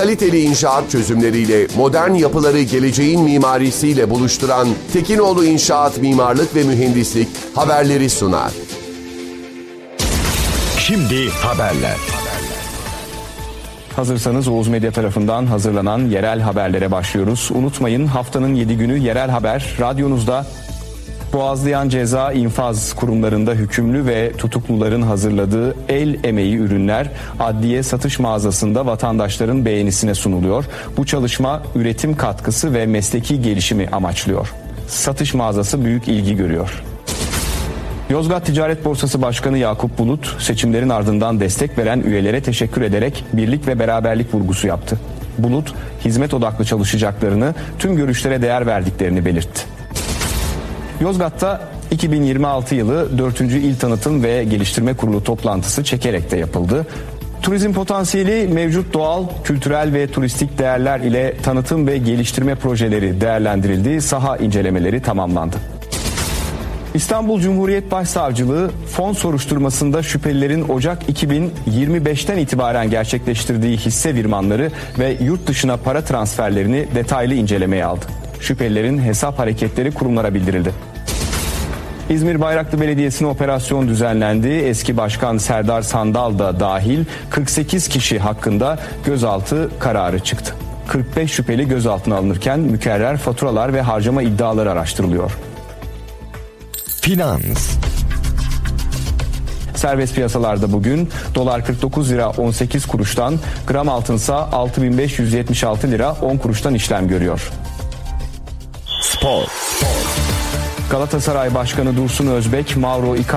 kaliteli inşaat çözümleriyle modern yapıları geleceğin mimarisiyle buluşturan Tekinoğlu İnşaat Mimarlık ve Mühendislik haberleri sunar. Şimdi haberler. Hazırsanız Oğuz Medya tarafından hazırlanan yerel haberlere başlıyoruz. Unutmayın, haftanın 7 günü yerel haber radyonuzda. Boğazlayan Ceza infaz kurumlarında hükümlü ve tutukluların hazırladığı el emeği ürünler adliye satış mağazasında vatandaşların beğenisine sunuluyor. Bu çalışma üretim katkısı ve mesleki gelişimi amaçlıyor. Satış mağazası büyük ilgi görüyor. Yozgat Ticaret Borsası Başkanı Yakup Bulut, seçimlerin ardından destek veren üyelere teşekkür ederek birlik ve beraberlik vurgusu yaptı. Bulut, hizmet odaklı çalışacaklarını, tüm görüşlere değer verdiklerini belirtti. Yozgat'ta 2026 yılı 4. İl Tanıtım ve Geliştirme Kurulu toplantısı Çekerek'te yapıldı. Turizm potansiyeli mevcut doğal, kültürel ve turistik değerler ile tanıtım ve geliştirme projeleri değerlendirildi, saha incelemeleri tamamlandı. İstanbul Cumhuriyet Başsavcılığı fon soruşturmasında şüphelilerin Ocak 2025'ten itibaren gerçekleştirdiği hisse virmanları ve yurt dışına para transferlerini detaylı incelemeye aldı. Şüphelilerin hesap hareketleri kurumlara bildirildi. İzmir Bayraklı Belediyesi'ne operasyon düzenlendi. Eski Başkan Serdar Sandal da dahil 48 kişi hakkında gözaltı kararı çıktı. 45 şüpheli gözaltına alınırken mükerrer faturalar ve harcama iddiaları araştırılıyor. Finans. Serbest piyasalarda bugün dolar 49 lira 18 kuruştan, gram altınsa 6576 lira 10 kuruştan işlem görüyor. Spor. Galatasaray Başkanı Dursun Özbek, Mauro Icardi